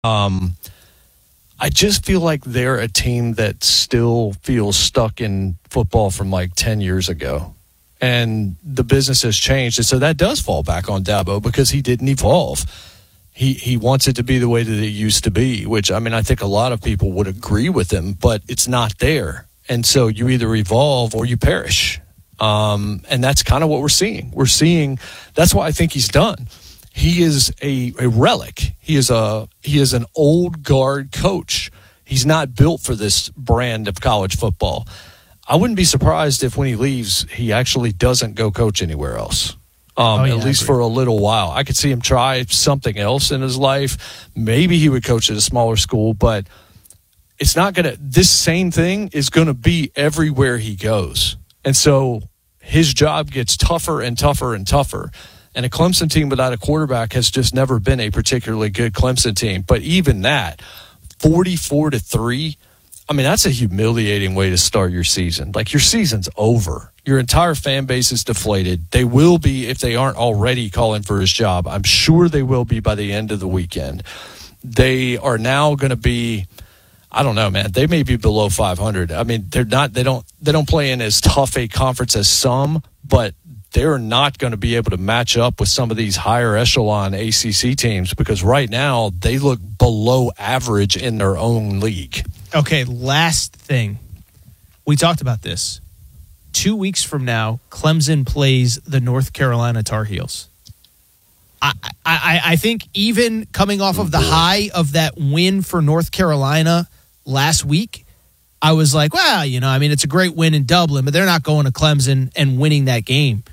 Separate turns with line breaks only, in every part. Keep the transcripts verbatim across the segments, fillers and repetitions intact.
Um, I just feel like they're a team that still feels stuck in football from like ten years ago. And the business has changed. And so that does fall back on Dabo because he didn't evolve. He he wants it to be the way that it used to be, which, I mean, I think a lot of people would agree with him, but it's not there. And so you either evolve or you perish. Um, and that's kind of what we're seeing. We're seeing – that's why I think he's done. He is a, a relic. He is a he is an old guard coach. He's not built for this brand of college football. I wouldn't be surprised if when he leaves, he actually doesn't go coach anywhere else, um,
oh, yeah,
at least for a little while. I could see him try something else in his life. Maybe he would coach at a smaller school, but it's not going to – this same thing is going to be everywhere he goes. And so his job gets tougher and tougher and tougher. And a Clemson team without a quarterback has just never been a particularly good Clemson team. But even that, forty-four to three, I mean, that's a humiliating way to start your season. Like, your season's over. Your entire fan base is deflated. They will be, if they aren't already calling for his job. I'm sure they will be by the end of the weekend. They are now going to be, I don't know, man. They may be below five hundred. I mean, they're not, they don't, they don't play in as tough a conference as some, but they're not going to be able to match up with some of these higher echelon A C C teams because right now they look below average in their own league.
Okay, last thing. We talked about this. Two weeks from now, Clemson plays the North Carolina Tar Heels. I, I, I think even coming off of the high of that win for North Carolina last week, I was like, well, you know, I mean, it's a great win in Dublin, but they're not going to Clemson and winning that game.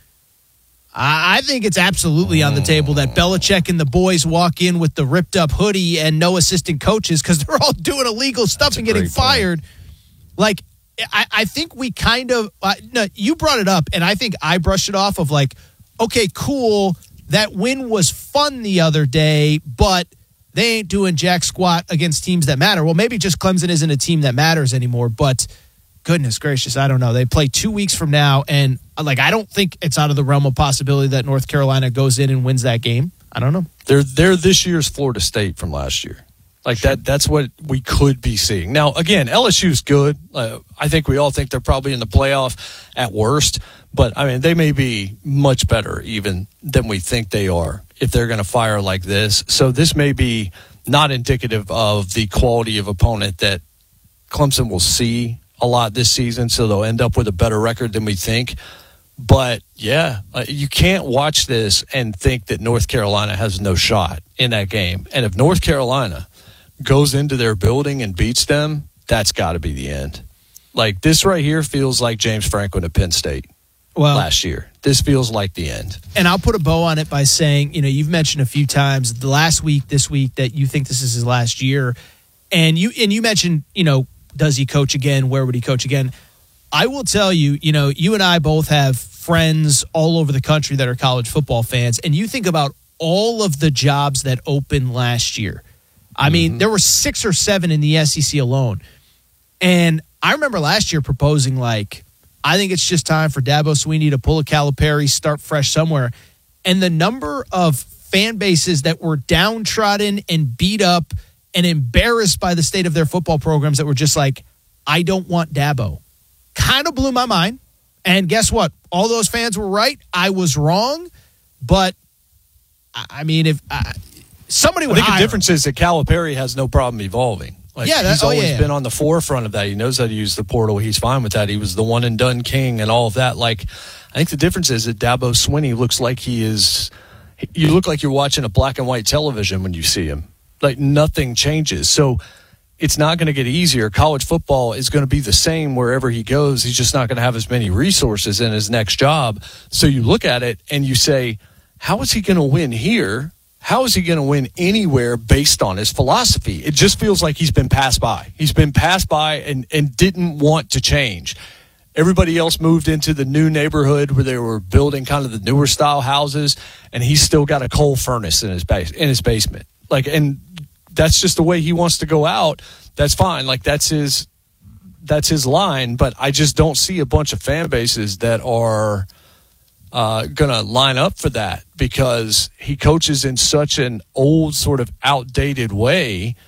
I think it's absolutely on the table that Belichick and the boys walk in with the ripped-up hoodie and no assistant coaches because they're all doing illegal stuff and getting fired. Point. Like, I, I think we kind of uh, – no, you brought it up, and I think I brushed it off of like, okay, cool, that win was fun the other day, but they ain't doing jack squat against teams that matter. Well, maybe just Clemson isn't a team that matters anymore, but – goodness gracious, I don't know. They play two weeks from now, and like I don't think it's out of the realm of possibility that North Carolina goes in and wins that game. I don't know.
They're they're this year's Florida State from last year. Like sure. that that's what we could be seeing. Now, again, L S U's good. Uh, I think we all think they're probably in the playoff at worst, but I mean, they may be much better even than we think they are if they're going to fire like this. So this may be not indicative of the quality of opponent that Clemson will see a lot this season, so they'll end up with a better record than we think. But, yeah, uh, you can't watch this and think that North Carolina has no shot in that game. And if North Carolina goes into their building and beats them, that's got to be the end. Like, this right here feels like James Franklin at Penn State well, last year. This feels like the end.
And I'll put a bow on it by saying, you know, you've mentioned a few times the last week, this week, that you think this is his last year. And you and you mentioned, you know, does he coach again? Where would he coach again? I will tell you, you know, you and I both have friends all over the country that are college football fans, and you think about all of the jobs that opened last year. I mm-hmm. mean, there were six or seven in the S E C alone. And I remember last year proposing, like, I think it's just time for Dabo Swinney to pull a Calipari, start fresh somewhere. And the number of fan bases that were downtrodden and beat up and embarrassed by the state of their football programs that were just like, I don't want Dabo, kind of blew my mind. And guess what? All those fans were right. I was wrong. But, I mean, if uh, somebody would
I think
hire
the difference him. is that Calipari has no problem evolving. Like,
yeah, that,
he's
oh,
always
yeah, yeah.
been on the forefront of that. He knows how to use the portal. He's fine with that. He was the one and done king and all of that. Like, I think the difference is that Dabo Swinney looks like he is – you look like you're watching a black and white television when you see him. Like, nothing changes. So it's not going to get easier. College football is going to be the same wherever he goes. He's just not going to have as many resources in his next job. So you look at it and you say, how is he going to win here? How is he going to win anywhere based on his philosophy? It just feels like he's been passed by. He's been passed by and, and didn't want to change. Everybody else moved into the new neighborhood where they were building kind of the newer style houses, and he's still got a coal furnace in his base, in his basement. Like, and that's just the way he wants to go out. That's fine. Like, that's his that's his line. But I just don't see a bunch of fan bases that are uh, going to line up for that because he coaches in such an old, sort of outdated way